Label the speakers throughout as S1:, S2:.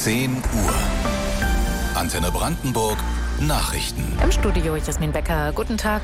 S1: 10 Uhr. Antenne Brandenburg, Nachrichten.
S2: Im Studio Jasmin Becker. Guten Tag.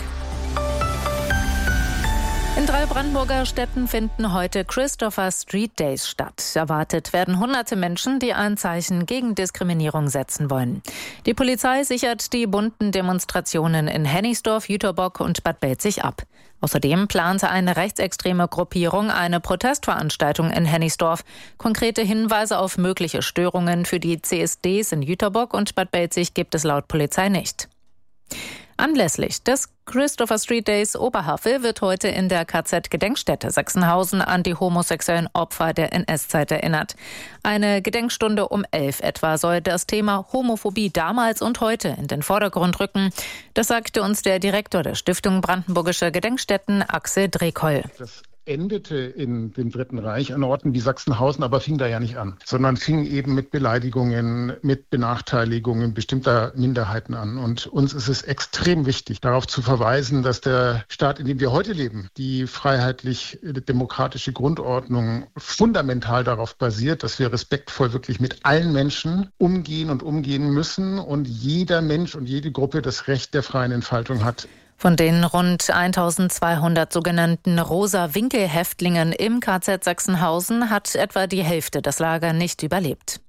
S2: In 3 Brandenburger Städten finden heute Christopher Street Days statt. Erwartet werden hunderte Menschen, die ein Zeichen gegen Diskriminierung setzen wollen. Die Polizei sichert die bunten Demonstrationen in Hennigsdorf, Jüterbock und Bad Belzig ab. Außerdem plante eine rechtsextreme Gruppierung eine Protestveranstaltung in Hennigsdorf. Konkrete Hinweise auf mögliche Störungen für die CSDs in Jüterbock und Bad Belzig gibt es laut Polizei nicht. Anlässlich des Christopher Street Days Oberhavel wird heute in der KZ-Gedenkstätte Sachsenhausen an die homosexuellen Opfer der NS-Zeit erinnert. Eine Gedenkstunde um 11 etwa soll das Thema Homophobie damals und heute in den Vordergrund rücken. Das sagte uns der Direktor der Stiftung Brandenburgische Gedenkstätten, Axel Drekoll.
S3: Das endete in dem Dritten Reich an Orten wie Sachsenhausen, aber fing da ja nicht an, sondern fing eben mit Beleidigungen, mit Benachteiligungen bestimmter Minderheiten an. Und uns ist es extrem wichtig, darauf zu verweisen, dass der Staat, in dem wir heute leben, die freiheitlich-demokratische Grundordnung fundamental darauf basiert, dass wir respektvoll wirklich mit allen Menschen umgehen und umgehen müssen und jeder Mensch und jede Gruppe das Recht der freien Entfaltung hat.
S2: Von den rund 1200 sogenannten Rosa-Winkel-Häftlingen im KZ Sachsenhausen hat etwa die Hälfte das Lager nicht überlebt.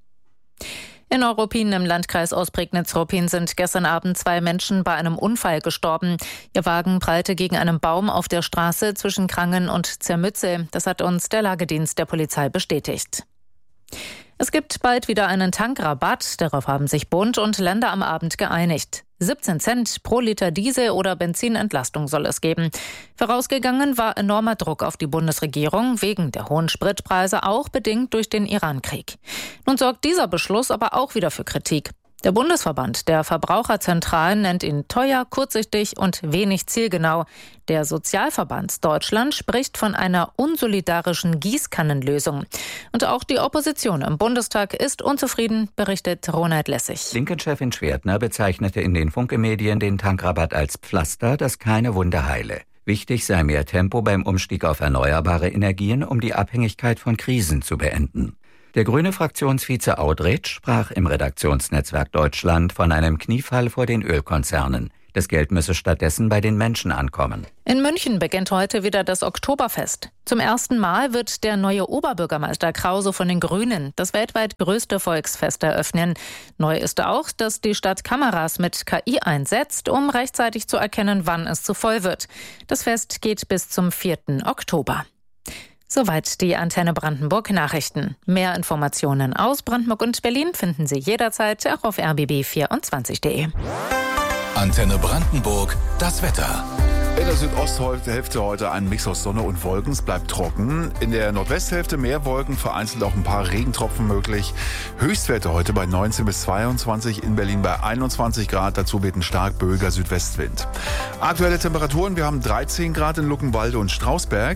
S2: In Neuruppin im Landkreis Ostprignitz-Ruppin sind gestern Abend 2 Menschen bei einem Unfall gestorben. Ihr Wagen prallte gegen einen Baum auf der Straße zwischen Krangen und Zermützel. Das hat uns der Lagedienst der Polizei bestätigt. Es gibt bald wieder einen Tankrabatt. Darauf haben sich Bund und Länder am Abend geeinigt. 17 Cent pro Liter Diesel- oder Benzinentlastung soll es geben. Vorausgegangen war enormer Druck auf die Bundesregierung wegen der hohen Spritpreise, auch bedingt durch den Iran-Krieg. Nun sorgt dieser Beschluss aber auch wieder für Kritik. Der Bundesverband der Verbraucherzentralen nennt ihn teuer, kurzsichtig und wenig zielgenau. Der Sozialverband Deutschland spricht von einer unsolidarischen Gießkannenlösung. Und auch die Opposition im Bundestag ist unzufrieden, berichtet Ronald Lessig.
S4: Linken-Chefin Schwertner bezeichnete in den Funke-Medien den Tankrabatt als Pflaster, das keine Wunde heile. Wichtig sei mehr Tempo beim Umstieg auf erneuerbare Energien, um die Abhängigkeit von Krisen zu beenden. Der grüne Fraktionsvize Audretsch sprach im Redaktionsnetzwerk Deutschland von einem Kniefall vor den Ölkonzernen. Das Geld müsse stattdessen bei den Menschen ankommen.
S2: In München beginnt heute wieder das Oktoberfest. Zum ersten Mal wird der neue Oberbürgermeister Krause von den Grünen das weltweit größte Volksfest eröffnen. Neu ist auch, dass die Stadt Kameras mit KI einsetzt, um rechtzeitig zu erkennen, wann es zu voll wird. Das Fest geht bis zum 4. Oktober. Soweit die Antenne Brandenburg Nachrichten. Mehr Informationen aus Brandenburg und Berlin finden Sie jederzeit auch auf rbb24.de.
S1: Antenne Brandenburg, das Wetter.
S5: In der Südosthälfte heute ein Mix aus Sonne und Wolken. Es bleibt trocken. In der Nordwesthälfte mehr Wolken, vereinzelt auch ein paar Regentropfen möglich. Höchstwerte heute bei 19 bis 22, in Berlin bei 21 Grad. Dazu weht ein stark böiger Südwestwind. Aktuelle Temperaturen, wir haben 13 Grad in Luckenwalde und Strausberg,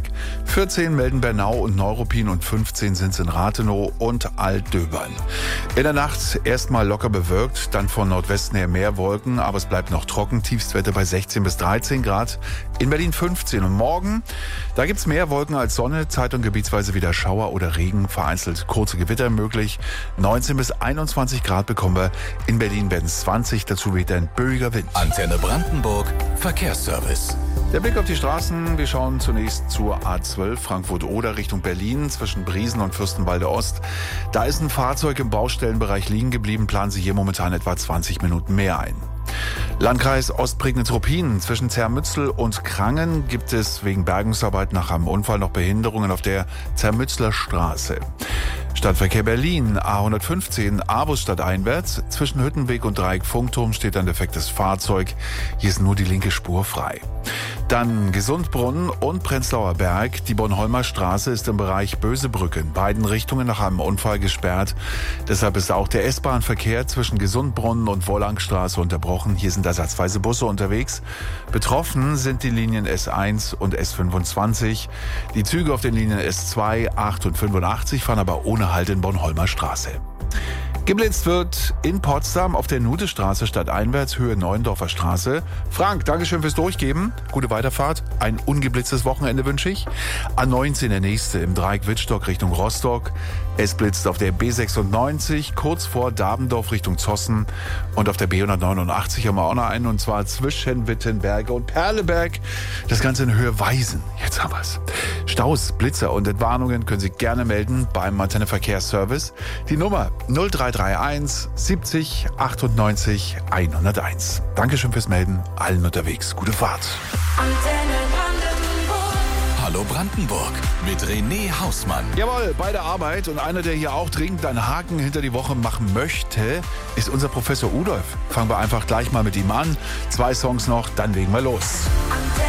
S5: 14 melden Bernau und Neuruppin und 15 sind es in Rathenow und Altdöbern. In der Nacht erstmal locker bewölkt, dann von Nordwesten her mehr Wolken, aber es bleibt noch trocken. Tiefstwerte bei 16 bis 13 Grad. In Berlin 15 und morgen, da gibt's mehr Wolken als Sonne, Zeit- und gebietsweise wieder Schauer oder Regen, vereinzelt kurze Gewitter möglich. 19 bis 21 Grad bekommen wir, in Berlin werden es 20, dazu weht ein böiger Wind.
S1: Antenne Brandenburg, Verkehrsservice.
S5: Der Blick auf die Straßen, wir schauen zunächst zur A12 Frankfurt-Oder Richtung Berlin zwischen Briesen und Fürstenwalde Ost. Da ist ein Fahrzeug im Baustellenbereich liegen geblieben, planen Sie hier momentan etwa 20 Minuten mehr ein. Landkreis Ostprignitz-Ruppin zwischen Zermützel und Krangen gibt es wegen Bergungsarbeit nach einem Unfall noch Behinderungen auf der Zermützler Straße. Stadtverkehr Berlin, A115, Aarhus stadteinwärts. Zwischen Hüttenweg und Dreieck Funkturm steht ein defektes Fahrzeug. Hier ist nur die linke Spur frei. Dann Gesundbrunnen und Prenzlauer Berg. Die Bornholmer Straße ist im Bereich Bösebrücke in beiden Richtungen nach einem Unfall gesperrt. Deshalb ist auch der S-Bahn-Verkehr zwischen Gesundbrunnen und Wollangstraße unterbrochen. Hier sind ersatzweise Busse unterwegs. Betroffen sind die Linien S1 und S25. Die Züge auf den Linien S2, 8 und 85 fahren aber ohne Halt in Bornholmer Straße. Geblitzt wird in Potsdam auf der Nudestraße stadteinwärts, Höhe Neuendorfer Straße. Frank, Dankeschön fürs Durchgeben. Gute Weiterfahrt. Ein ungeblitztes Wochenende wünsche ich. A19 der nächste im Dreieck Wittstock Richtung Rostock. Es blitzt auf der B96 kurz vor Dabendorf Richtung Zossen und auf der B189 haben wir auch noch einen, und zwar zwischen Wittenberge und Perleberg. Das Ganze in Höhe Weisen. Jetzt haben wir es. Staus, Blitzer und Entwarnungen können Sie gerne melden beim Antenne Verkehrsservice. Die Nummer 0331 70 98 101. Dankeschön fürs Melden. Allen unterwegs. Gute Fahrt.
S1: Hallo Brandenburg mit René Hausmann.
S5: Jawohl, bei der Arbeit, und einer, der hier auch dringend einen Haken hinter die Woche machen möchte, ist unser Professor Udolf. Fangen wir einfach gleich mal mit ihm an. 2 Songs noch, dann legen wir los.